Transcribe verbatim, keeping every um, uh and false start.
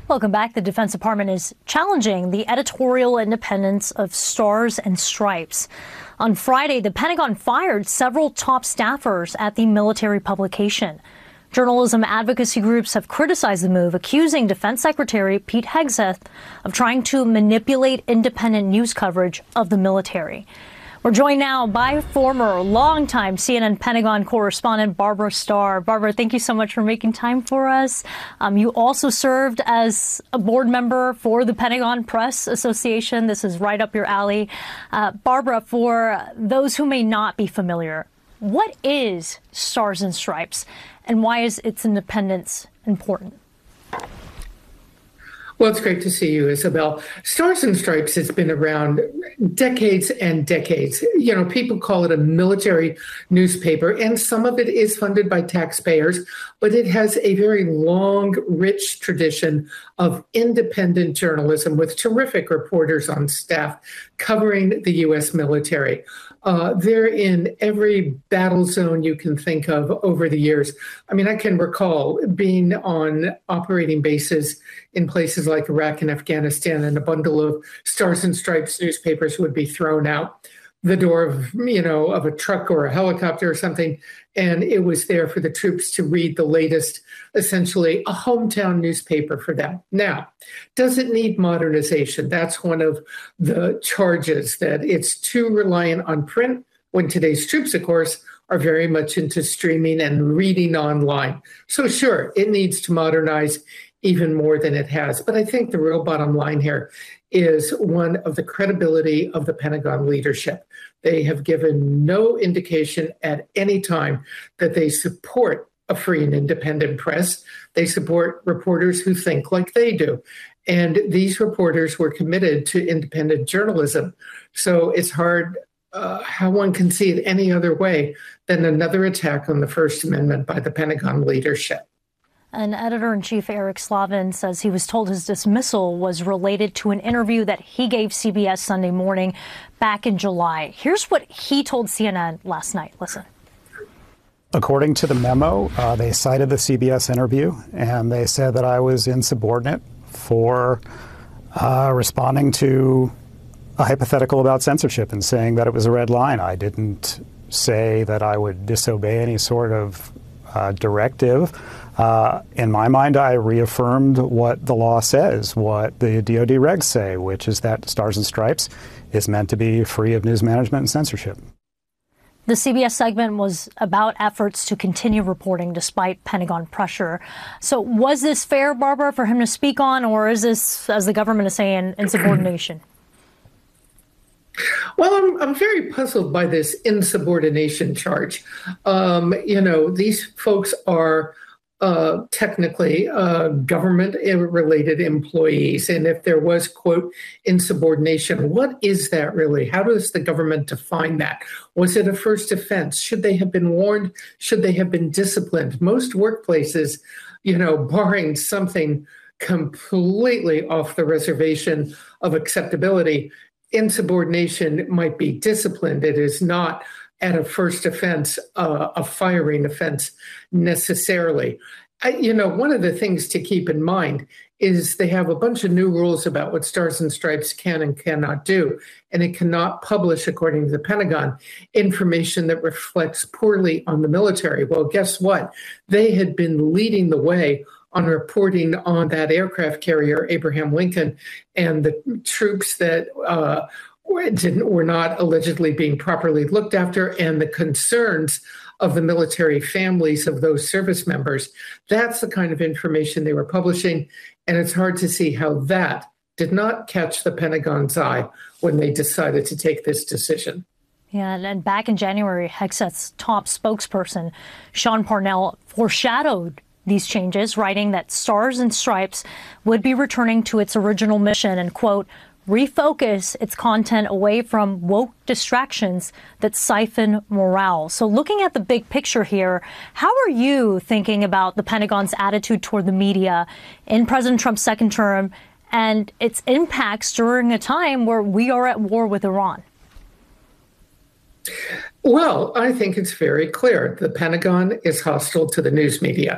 Welcome back. The Defense Department is challenging the editorial independence of Stars and Stripes. On Friday, the Pentagon fired several top staffers at the military publication. Journalism advocacy groups have criticized the move, accusing Defense Secretary Pete Hegseth of trying to manipulate independent news coverage of the military. We're joined now by former longtime C N N Pentagon correspondent Barbara Starr. Barbara, thank you so much for making time for us. Um, you also served as a board member for the Pentagon Press Association. This is right up your alley. Uh, Barbara, for those who may not be familiar, what is Stars and Stripes, and why is its independence important? Well, it's great to see you, Isabel. Stars and Stripes has been around decades and decades. You know, people call it a military newspaper, and some of it is funded by taxpayers, but it has a very long, rich tradition of independent journalism with terrific reporters on staff covering the U S military. Uh, they're in every battle zone you can think of over the years. I mean, I can recall being on operating bases in places like Iraq and Afghanistan, and a bundle of Stars and Stripes newspapers would be thrown out the door of, you know, of a truck or a helicopter or something. And it was there for the troops to read the latest, essentially a hometown newspaper for them. Now, does it need modernization? That's one of the charges, that it's too reliant on print when today's troops, of course, are very much into streaming and reading online. So sure, it needs to modernize even more than it has. But I think the real bottom line here is one of the credibility of the Pentagon leadership. They have given no indication at any time that they support a free and independent press. They support reporters who think like they do. And these reporters were committed to independent journalism. So it's hard uh, how one can see it any other way than another attack on the First Amendment by the Pentagon leadership. And Editor-in-Chief Eric Slavin says he was told his dismissal was related to an interview that he gave C B S Sunday Morning back in July. Here's what he told C N N last night. Listen. According to the memo, uh, they cited the C B S interview, and they said that I was insubordinate for uh, responding to a hypothetical about censorship and saying that it was a red line. I didn't say that I would disobey any sort of uh, directive. Uh, in my mind, I reaffirmed what the law says, what the D O D regs say, which is that Stars and Stripes is meant to be free of news management and censorship. The C B S segment was about efforts to continue reporting despite Pentagon pressure. So was this fair, Barbara, for him to speak on, or is this, as the government is saying, insubordination? Well, I'm, I'm very puzzled by this insubordination charge. Um, you know, these folks are Uh, technically uh, government-related employees. And if there was, quote, insubordination, what is that really? How does the government define that? Was it a first offense? Should they have been warned? Should they have been disciplined? Most workplaces, you know, barring something completely off the reservation of acceptability, insubordination might be disciplined. It is not at a first offense, uh, a firing offense necessarily. I, you know, one of the things to keep in mind is they have a bunch of new rules about what Stars and Stripes can and cannot do. And it cannot publish, according to the Pentagon, information that reflects poorly on the military. Well, guess what? They had been leading the way on reporting on that aircraft carrier, Abraham Lincoln, and the troops that uh, Didn't, were not allegedly being properly looked after, and the concerns of the military families of those service members. That's the kind of information they were publishing, and it's hard to see how that did not catch the Pentagon's eye when they decided to take this decision. Yeah, and, and back in January, Hegseth's top spokesperson, Sean Parnell, foreshadowed these changes, writing that Stars and Stripes would be returning to its original mission and, quote, refocus its content away from woke distractions that siphon morale. So looking at the big picture here, how are you thinking about the Pentagon's attitude toward the media in President Trump's second term and its impacts during a time where we are at war with Iran? Well, I think it's very clear. The Pentagon is hostile to the news media.